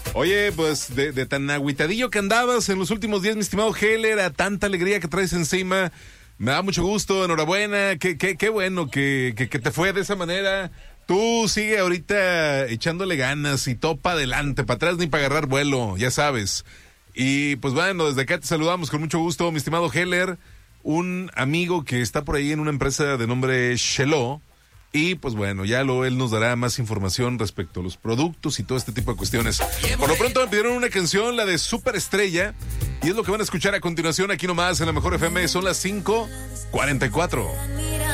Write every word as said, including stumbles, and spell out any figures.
Oye, pues de, de tan agüitadillo que andabas en los últimos días, mi estimado Heller, a tanta alegría que traes encima, me da mucho gusto, enhorabuena, qué, qué, qué bueno que, que, que te fue de esa manera. Tú sigue ahorita echándole ganas y topa adelante, para atrás ni para agarrar vuelo, ya sabes. Y pues bueno, desde acá te saludamos con mucho gusto, mi estimado Heller, un amigo que está por ahí en una empresa de nombre Shelo. Y pues bueno, ya lo él nos dará más información respecto a los productos y todo este tipo de cuestiones. Por lo pronto me pidieron una canción, la de Superestrella, y es lo que van a escuchar a continuación aquí nomás en la Mejor F M. Son las cinco cuarenta y cuatro.